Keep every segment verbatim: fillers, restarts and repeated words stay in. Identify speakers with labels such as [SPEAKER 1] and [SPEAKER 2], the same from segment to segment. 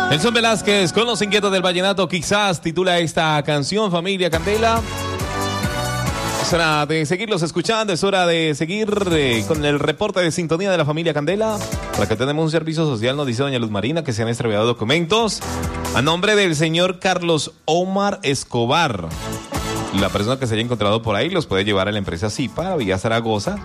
[SPEAKER 1] Nelson Velázquez con los inquietos del vallenato, quizás titula esta canción, familia Candela. Es hora de seguirlos escuchando, es hora de seguir eh, con el reporte de sintonía de la familia Candela. Para que tenemos un servicio social, nos dice doña Luz Marina que se han extraviado documentos a nombre del señor Carlos Omar Escobar. La persona que se haya encontrado por ahí los puede llevar a la empresa Zipa, Villa Zaragoza.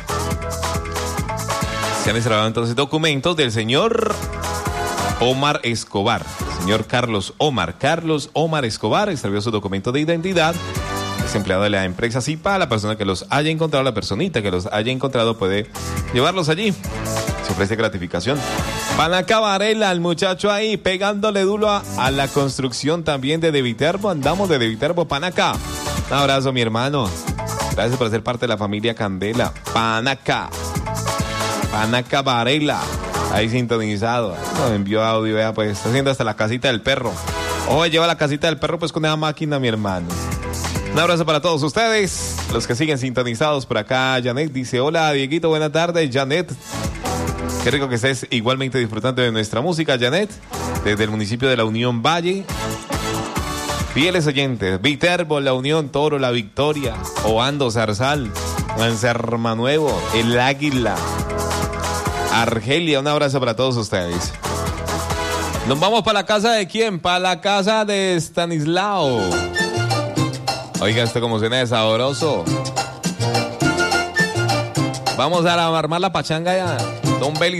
[SPEAKER 1] Se han extraviado entonces documentos del señor Omar Escobar. Señor Carlos Omar. Carlos Omar Escobar extravió su documento de identidad. Es empleado de la empresa Zipa. La persona que los haya encontrado, la personita que los haya encontrado puede llevarlos allí. Se ofrece gratificación. Panaca Varela, el muchacho ahí pegándole duro a, a la construcción también de De Viterbo. Andamos de De Viterbo, Panaca. Un abrazo, mi hermano. Gracias por ser parte de la familia Candela. Panaca. Panaca Varela. Ahí sintonizado. Nos envió audio, vea, pues está haciendo hasta la casita del perro. Oye, lleva la casita del perro pues con esa máquina, mi hermano. Un abrazo para todos ustedes, los que siguen sintonizados por acá. Janet dice, hola Dieguito, buenas tardes, Janet. Qué rico que estés igualmente disfrutando de nuestra música, Janet, desde el municipio de La Unión Valle. Fieles oyentes, Viterbo, La Unión, Toro, La Victoria, Oando, Zarzal, Manzarmanuevo, El Águila, Argelia. Un abrazo para todos ustedes. Nos vamos para la casa de quién, para la casa de Stanislao. Oiga, esto como suena de sabroso. Vamos a armar la pachanga ya. Don Beli.